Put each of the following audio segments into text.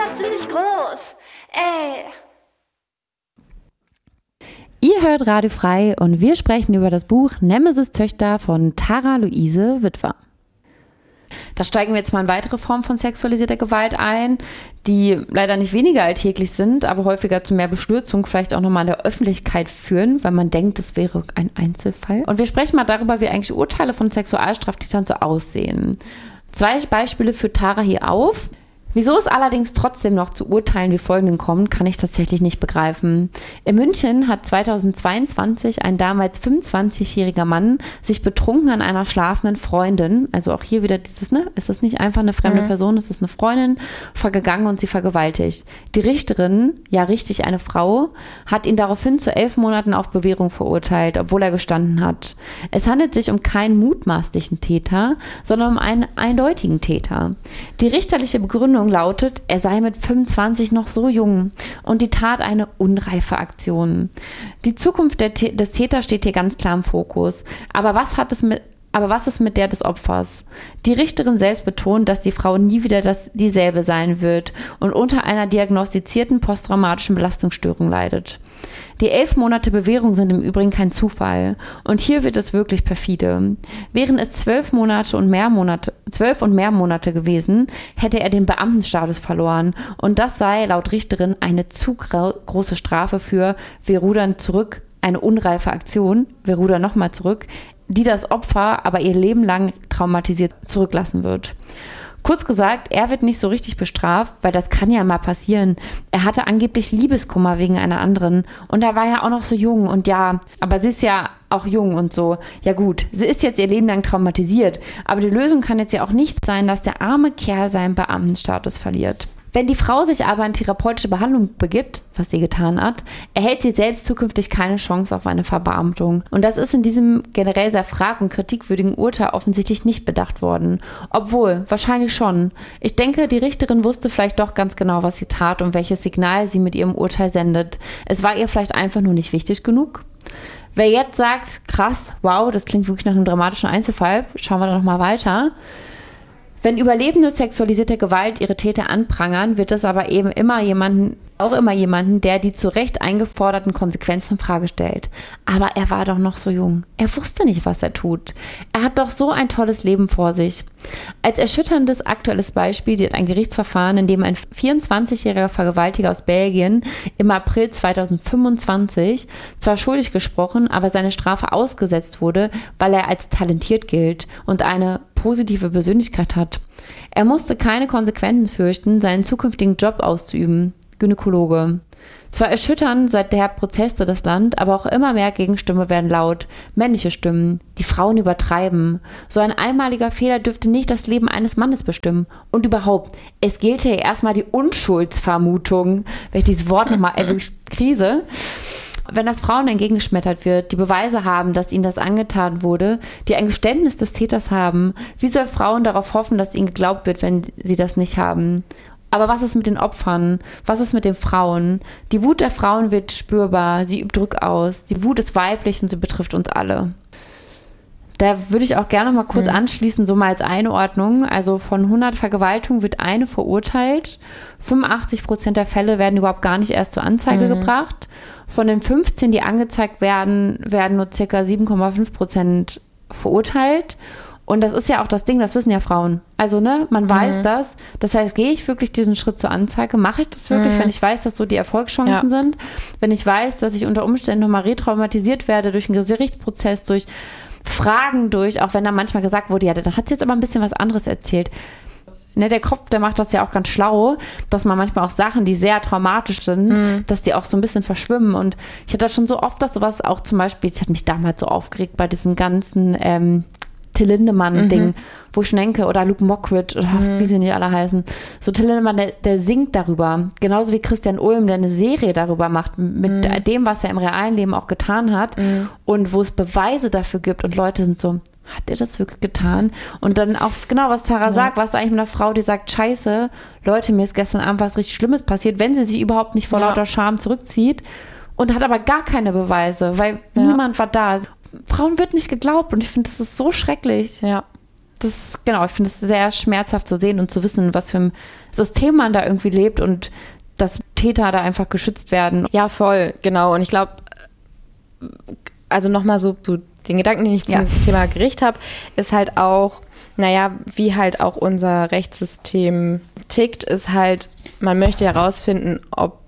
ziemlich groß. Ey. Ihr hört Radio Frei und wir sprechen über das Buch Nemesis-Töchter von Tara Luise Witwer. Da steigen wir jetzt mal in weitere Formen von sexualisierter Gewalt ein, die leider nicht weniger alltäglich sind, aber häufiger zu mehr Bestürzung vielleicht auch nochmal in der Öffentlichkeit führen, weil man denkt, das wäre ein Einzelfall. Und wir sprechen mal darüber, wie eigentlich Urteile von Sexualstraftätern so aussehen. 2 Beispiele führt Tara hier auf. Wieso es allerdings trotzdem noch zu Urteilen wie folgenden kommt, kann ich tatsächlich nicht begreifen. In München hat 2022 ein damals 25-jähriger Mann sich betrunken an einer schlafenden Freundin, also auch hier wieder dieses, ist das nicht einfach eine fremde Person, ist das eine Freundin, vergegangen und sie vergewaltigt. Die Richterin, ja richtig eine Frau, hat ihn daraufhin zu 11 Monaten auf Bewährung verurteilt, obwohl er gestanden hat. Es handelt sich um keinen mutmaßlichen Täter, sondern um einen eindeutigen Täter. Die richterliche Begründung lautet, er sei mit 25 noch so jung und die Tat eine unreife Aktion. Die Zukunft des Täters steht hier ganz klar im Fokus. Aber was ist mit der des Opfers? Die Richterin selbst betont, dass die Frau nie wieder dieselbe sein wird und unter einer diagnostizierten posttraumatischen Belastungsstörung leidet. Die 11 Monate Bewährung sind im Übrigen kein Zufall. Und hier wird es wirklich perfide. Wären es 12 und mehr Monate gewesen, hätte er den Beamtenstatus verloren. Und das sei laut Richterin eine zu große Strafe für wir rudern zurück, eine unreife Aktion, wir rudern nochmal zurück, die das Opfer aber ihr Leben lang traumatisiert zurücklassen wird. Kurz gesagt, er wird nicht so richtig bestraft, weil das kann ja mal passieren. Er hatte angeblich Liebeskummer wegen einer anderen und er war ja auch noch so jung und ja, aber sie ist ja auch jung und so. Ja gut, sie ist jetzt ihr Leben lang traumatisiert, aber die Lösung kann jetzt ja auch nicht sein, dass der arme Kerl seinen Beamtenstatus verliert. Wenn die Frau sich aber in therapeutische Behandlung begibt, was sie getan hat, erhält sie selbst zukünftig keine Chance auf eine Verbeamtung. Und das ist in diesem generell sehr frag- und kritikwürdigen Urteil offensichtlich nicht bedacht worden. Obwohl, wahrscheinlich schon. Ich denke, die Richterin wusste vielleicht doch ganz genau, was sie tat und welches Signal sie mit ihrem Urteil sendet. Es war ihr vielleicht einfach nur nicht wichtig genug. Wer jetzt sagt, krass, wow, das klingt wirklich nach einem dramatischen Einzelfall, schauen wir da nochmal weiter. Wenn Überlebende sexualisierter Gewalt ihre Täter anprangern, wird es aber eben immer jemanden, der die zu Recht eingeforderten Konsequenzen in Frage stellt. Aber er war doch noch so jung. Er wusste nicht, was er tut. Er hat doch so ein tolles Leben vor sich. Als erschütterndes aktuelles Beispiel wird ein Gerichtsverfahren, in dem ein 24-jähriger Vergewaltiger aus Belgien im April 2025 zwar schuldig gesprochen, aber seine Strafe ausgesetzt wurde, weil er als talentiert gilt und eine positive Persönlichkeit hat. Er musste keine Konsequenzen fürchten, seinen zukünftigen Job auszuüben. Gynäkologe. Zwar erschüttern seither Proteste das Land, aber auch immer mehr Gegenstimmen werden laut. Männliche Stimmen. Die Frauen übertreiben. So ein einmaliger Fehler dürfte nicht das Leben eines Mannes bestimmen. Und überhaupt, es gilt ja erstmal die Unschuldsvermutung. Wenn ich dieses Wort nochmal wirklich Krise. Wenn das Frauen entgegengeschmettert wird, die Beweise haben, dass ihnen das angetan wurde, die ein Geständnis des Täters haben, wie soll Frauen darauf hoffen, dass ihnen geglaubt wird, wenn sie das nicht haben? Aber was ist mit den Opfern? Was ist mit den Frauen? Die Wut der Frauen wird spürbar, sie übt Druck aus. Die Wut ist weiblich und sie betrifft uns alle. Da würde ich auch gerne noch mal kurz anschließen, so mal als Einordnung. Also von 100 Vergewaltigungen wird eine verurteilt. 85% der Fälle werden überhaupt gar nicht erst zur Anzeige gebracht. Von den 15, die angezeigt werden, werden nur ca. 7,5% verurteilt. Und das ist ja auch das Ding, das wissen ja Frauen. Also, man weiß das. Das heißt, gehe ich wirklich diesen Schritt zur Anzeige? Mache ich das wirklich, wenn ich weiß, dass so die Erfolgschancen sind? Wenn ich weiß, dass ich unter Umständen nochmal retraumatisiert werde durch einen Gerichtsprozess, durch Fragen, auch wenn da manchmal gesagt wurde, ja, dann hat sie jetzt aber ein bisschen was anderes erzählt. Der Kopf, der macht das ja auch ganz schlau, dass man manchmal auch Sachen, die sehr traumatisch sind, dass die auch so ein bisschen verschwimmen. Und ich hatte schon so oft, dass sowas auch zum Beispiel, ich hatte mich damals so aufgeregt bei diesem ganzen Till Lindemann-Ding, wo ich schon denke, oder Luke Mockridge, oder wie sie nicht alle heißen. So Till Lindemann, der singt darüber. Genauso wie Christian Ulm, der eine Serie darüber macht, mit dem, was er im realen Leben auch getan hat. Und wo es Beweise dafür gibt. Und Leute sind so, hat er das wirklich getan? Und dann auch genau, was Tara sagt, was eigentlich mit einer Frau, die sagt, scheiße, Leute, mir ist gestern Abend was richtig Schlimmes passiert, wenn sie sich überhaupt nicht vor lauter Scham zurückzieht und hat aber gar keine Beweise, weil niemand war da. Frauen wird nicht geglaubt und ich finde, das ist so schrecklich. Ja. ich finde es sehr schmerzhaft zu sehen und zu wissen, was für ein System man da irgendwie lebt und dass Täter da einfach geschützt werden. Ja, voll, genau. Und ich glaube, also nochmal so den Gedanken, den ich zum Thema Gericht habe, ist halt auch, wie halt auch unser Rechtssystem tickt, ist halt, man möchte herausfinden, ob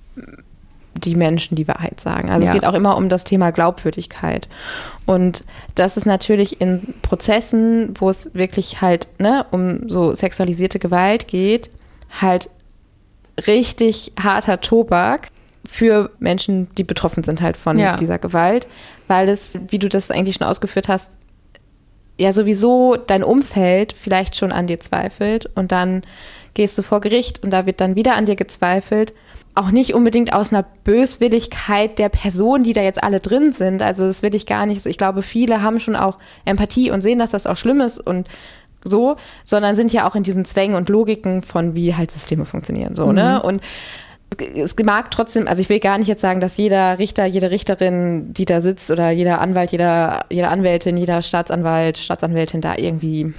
die Menschen die Wahrheit sagen. Also es geht auch immer um das Thema Glaubwürdigkeit. Und das ist natürlich in Prozessen, wo es wirklich halt um so sexualisierte Gewalt geht, halt richtig harter Tobak für Menschen, die betroffen sind halt von dieser Gewalt, weil es, wie du das eigentlich schon ausgeführt hast, ja sowieso dein Umfeld vielleicht schon an dir zweifelt und dann gehst du vor Gericht und da wird dann wieder an dir gezweifelt. Auch nicht unbedingt aus einer Böswilligkeit der Person, die da jetzt alle drin sind. Also das will ich gar nicht so. Ich glaube, viele haben schon auch Empathie und sehen, dass das auch schlimm ist und so, sondern sind ja auch in diesen Zwängen und Logiken von, wie halt Systeme funktionieren. So, ne? Und es mag trotzdem, also ich will gar nicht jetzt sagen, dass jeder Richter, jede Richterin, die da sitzt oder jeder Anwalt, jede Anwältin, jeder Staatsanwalt, Staatsanwältin da irgendwie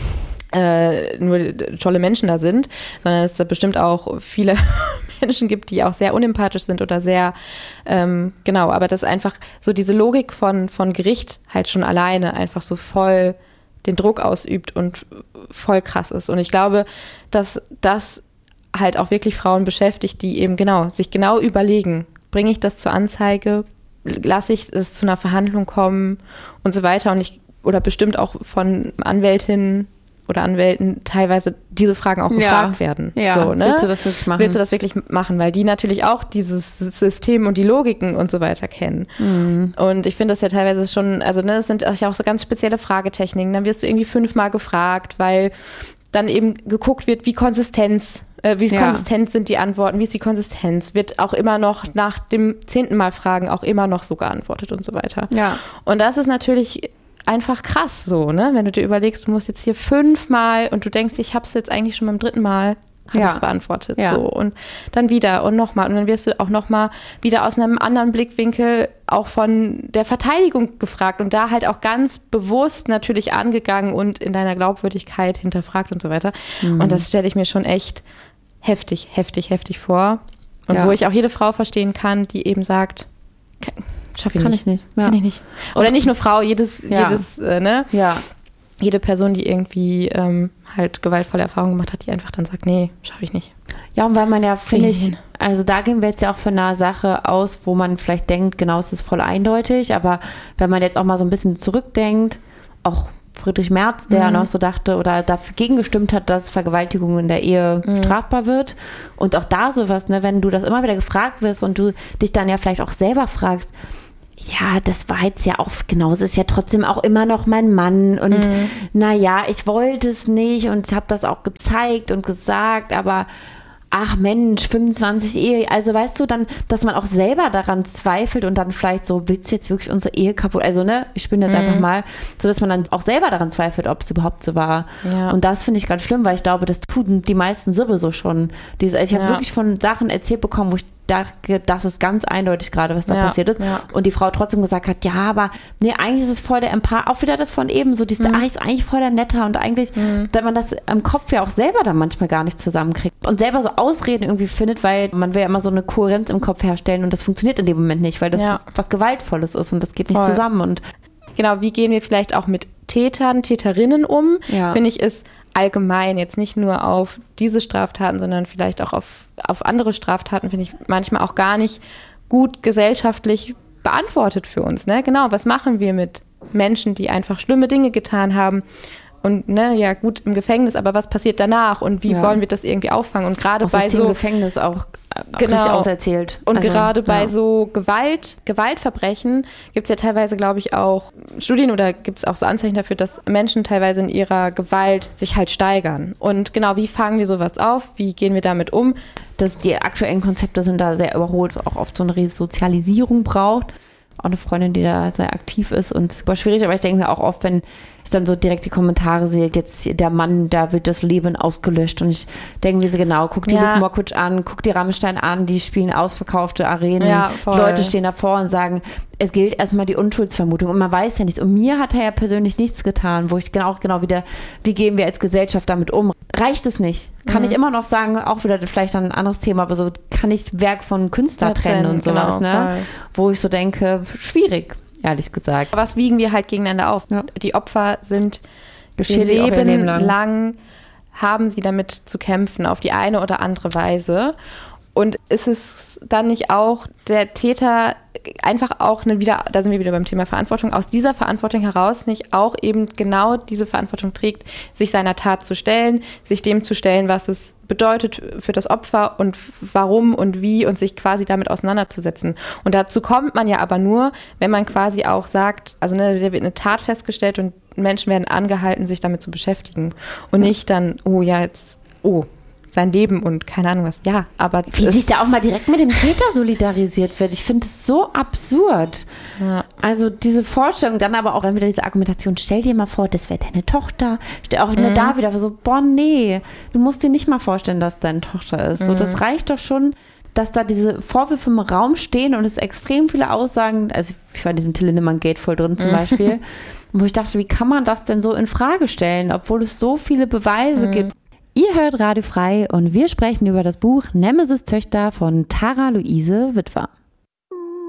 nur tolle Menschen da sind, sondern es da bestimmt auch viele Menschen gibt, die auch sehr unempathisch sind oder sehr, aber das einfach so diese Logik von Gericht halt schon alleine einfach so voll den Druck ausübt und voll krass ist. Und ich glaube, dass das halt auch wirklich Frauen beschäftigt, die eben sich genau überlegen, bringe ich das zur Anzeige, lasse ich es zu einer Verhandlung kommen und so weiter. Oder bestimmt auch von Anwältinnen oder Anwälten teilweise diese Fragen auch gefragt werden. Ja, so, ne? Willst du das wirklich machen? Willst du das wirklich machen? Weil die natürlich auch dieses System und die Logiken und so weiter kennen. Mhm. Und ich finde das ja teilweise schon, also es sind auch so ganz spezielle Fragetechniken. Dann wirst du irgendwie 5-mal gefragt, weil dann eben geguckt wird, wie konsistent sind die Antworten, wie ist die Konsistenz, wird auch immer noch nach dem 10. Mal Fragen auch immer noch so geantwortet und so weiter. Ja. Und das ist natürlich einfach krass so, ne? Wenn du dir überlegst, du musst jetzt hier 5-mal und du denkst, ich habe es jetzt eigentlich schon beim 3. Mal beantwortet. Ja. So. Und dann wieder und nochmal. Und dann wirst du auch nochmal wieder aus einem anderen Blickwinkel auch von der Verteidigung gefragt und da halt auch ganz bewusst natürlich angegangen und in deiner Glaubwürdigkeit hinterfragt und so weiter. Mhm. Und das stelle ich mir schon echt heftig vor. Und wo ich auch jede Frau verstehen kann, die eben sagt, kann ich nicht. Ja. Kann ich nicht. Oder nicht nur Frau, jedes, ne? Ja. Jede Person, die irgendwie halt gewaltvolle Erfahrungen gemacht hat, die einfach dann sagt, nee, schaffe ich nicht. Ja, und weil man ja, finde ich, also da gehen wir jetzt ja auch von einer Sache aus, wo man vielleicht denkt, genau, es ist voll eindeutig, aber wenn man jetzt auch mal so ein bisschen zurückdenkt, auch Friedrich Merz, der noch so dachte oder dagegen gestimmt hat, dass Vergewaltigung in der Ehe strafbar wird. Und auch da sowas, ne, wenn du das immer wieder gefragt wirst und du dich dann ja vielleicht auch selber fragst, ja, das war jetzt ja auch genauso, ist ja trotzdem auch immer noch mein Mann und naja, ich wollte es nicht und habe das auch gezeigt und gesagt, aber ach Mensch, 25 Ehe, also weißt du dann, dass man auch selber daran zweifelt und dann vielleicht so, willst du jetzt wirklich unsere Ehe kaputt, also ne, ich bin jetzt einfach mal, so dass man dann auch selber daran zweifelt, ob es überhaupt so war. Ja. Und das finde ich ganz schlimm, weil ich glaube, das tun die meisten sowieso schon. Ich habe wirklich von Sachen erzählt bekommen, wo ich dachte, das ist ganz eindeutig gerade, was da passiert ist. Ja. Und die Frau trotzdem gesagt hat, ja, aber nee, eigentlich ist es voll der Empath, auch wieder das von eben, so dieses, ist eigentlich voll der Netter und eigentlich, dass man das im Kopf ja auch selber dann manchmal gar nicht zusammenkriegt und selber so Ausreden irgendwie findet, weil man will ja immer so eine Kohärenz im Kopf herstellen und das funktioniert in dem Moment nicht, weil das was Gewaltvolles ist und das geht nicht zusammen. Und genau, wie gehen wir vielleicht auch mit Tätern, Täterinnen um, finde ich, ist allgemein jetzt nicht nur auf diese Straftaten, sondern vielleicht auch auf andere Straftaten, finde ich manchmal auch gar nicht gut gesellschaftlich beantwortet für uns. Ne? Genau, was machen wir mit Menschen, die einfach schlimme Dinge getan haben und ja gut im Gefängnis, aber was passiert danach und wie wollen wir das irgendwie auffangen? Und gerade bei so Gefängnis auch richtig auserzählt. Und also, gerade bei so Gewaltverbrechen gibt es ja teilweise, glaube ich, auch Studien oder gibt es auch so Anzeichen dafür, dass Menschen teilweise in ihrer Gewalt sich halt steigern. Und genau, wie fangen wir sowas auf? Wie gehen wir damit um? Dass die aktuellen Konzepte sind da sehr überholt, auch oft so eine Resozialisierung braucht. auch eine Freundin, die da sehr aktiv ist und es war schwierig, aber ich denke mir auch oft, wenn ich dann so direkt die Kommentare sehe, jetzt der Mann, da wird das Leben ausgelöscht und ich denke mir so genau, guck die Luke Mockridge an, guck die Rammstein an, die spielen ausverkaufte Arenen, Leute stehen davor und sagen, es gilt erstmal die Unschuldsvermutung und man weiß ja nichts und mir hat er ja persönlich nichts getan, wo ich genau wieder, wie gehen wir als Gesellschaft damit um? Reicht es nicht? Kann ich immer noch sagen, auch wieder vielleicht ein anderes Thema, aber so kann ich Werk von Künstler trennen und sowas, genau, ne? Wo ich so denke, schwierig, ehrlich gesagt. Was wiegen wir halt gegeneinander auf? Ja. Die Opfer sind ihr Leben lang, haben sie damit zu kämpfen, auf die eine oder andere Weise. Und ist es dann nicht auch der Täter einfach auch da sind wir wieder beim Thema Verantwortung, aus dieser Verantwortung heraus nicht auch eben genau diese Verantwortung trägt, sich seiner Tat zu stellen, sich dem zu stellen, was es bedeutet für das Opfer und warum und wie und sich quasi damit auseinanderzusetzen. Und dazu kommt man ja aber nur, wenn man quasi auch sagt, also da wird eine Tat festgestellt und Menschen werden angehalten, sich damit zu beschäftigen und nicht dann, sein Leben und keine Ahnung was. Ja, aber wie sich da auch mal direkt mit dem Täter solidarisiert wird. Ich finde es so absurd. Ja. Also diese Vorstellung, dann aber auch dann wieder diese Argumentation, stell dir mal vor, das wäre deine Tochter. Auch da wieder so, nee, du musst dir nicht mal vorstellen, dass deine Tochter ist. So, das reicht doch schon, dass da diese Vorwürfe im Raum stehen und es extrem viele Aussagen, also ich war in diesem Till Lindemann-Gate voll drin zum Beispiel, wo ich dachte, wie kann man das denn so in Frage stellen, obwohl es so viele Beweise gibt. Ihr hört Radio Frei und wir sprechen über das Buch Nemesis Töchter von Tara Luise Witwer.